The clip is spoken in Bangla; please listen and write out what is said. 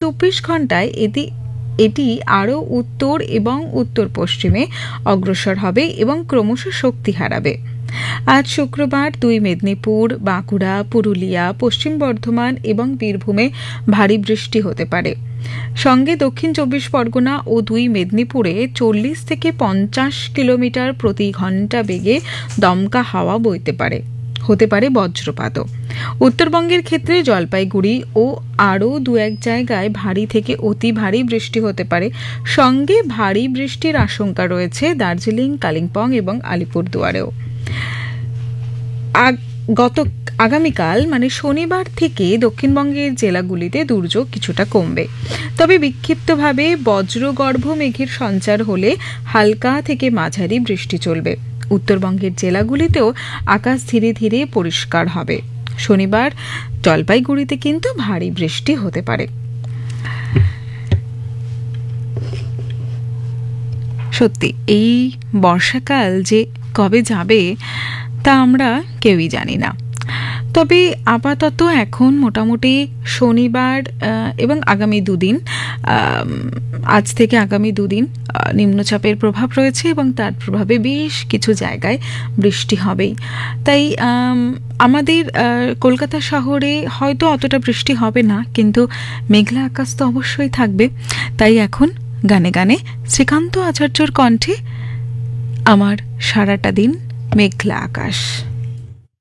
24 ঘন্টায় এটি আরও উত্তর এবং উত্তর পশ্চিমে অগ্রসর হবে এবং ক্রমশ শক্তি হারাবে। আজ শুক্রবার 2 মেদিনীপুর, বাঁকুড়া, পুরুলিয়া, পশ্চিম বর্ধমান এবং বীরভূমে ভারী বৃষ্টি হতে পারে। সঙ্গে দক্ষিণ 24 পরগনা ও 2 মেদিনীপুরে 40 থেকে 50 কিলোমিটার প্রতি ঘন্টা বেগে দমকা হাওয়া বইতে পারে, হতে পারে বজ্রপাতও। উত্তরবঙ্গের ক্ষেত্রে জলপাইগুড়ি ও আরও 2-1 জায়গায় ভারী থেকে অতি ভারী বৃষ্টি হতে পারে। সঙ্গে ভারী বৃষ্টির আশঙ্কা রয়েছে দার্জিলিং, কালিম্পং এবং আলিপুরদুয়ারেও। আগামীকাল মানে শনিবার থেকে দক্ষিণবঙ্গের জেলাগুলিতে দুর্যোগ কিছুটা কমবে, তবে বিক্ষিপ্তভাবে বজ্রগর্ভ মেঘের সঞ্চার হলে হালকা থেকে মাঝারি বৃষ্টি চলবে। উত্তরবঙ্গের জেলাগুলিতেও আকাশ ধীরে ধীরে পরিষ্কার হবে। শনিবার জলপাইগুড়িতে কিন্তু ভারী বৃষ্টি হতে পারে। সত্যি এই বর্ষাকাল যে কবে যাবে তা আমরা কেউই জানি না। তবে আপাতত এখন মোটামুটি শনিবার এবং আগামী দুদিন, আজ থেকে আগামী দুদিন নিম্নচাপের প্রভাব রয়েছে এবং তার প্রভাবে বেশ কিছু জায়গায় বৃষ্টি হবেই। তাই আমাদের কলকাতা শহরে হয়তো অতটা বৃষ্টি হবে না, কিন্তু মেঘলা আকাশ তো অবশ্যই থাকবে। তাই এখন গানে গানে শ্রীকান্ত আচার্যর কণ্ঠে আমার সারাটা দিন মেঘলা আকাশ।